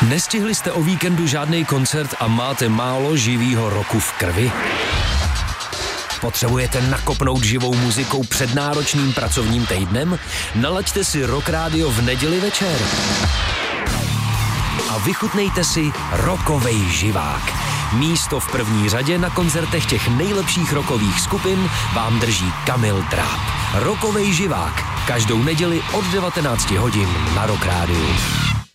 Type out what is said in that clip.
Nestihli jste o víkendu žádný koncert a máte málo živýho roku v krvi? Potřebujete nakopnout živou muzikou před náročným pracovním týdnem? Nalaďte si Rock Radio v neděli večer. A vychutnejte si rockovej živák. Místo v první řadě na koncertech těch nejlepších rockových skupin vám drží Kamil Dráp. Rockovej živák. Každou neděli od 19 hodin na Rock Radio.